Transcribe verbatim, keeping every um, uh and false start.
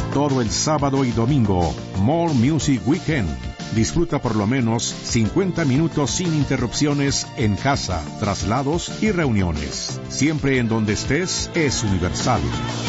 Todo el sábado y domingo, More Music Weekend. Disfruta por lo menos cincuenta minutos sin interrupciones en casa, traslados y reuniones. Siempre en donde estés es Universal.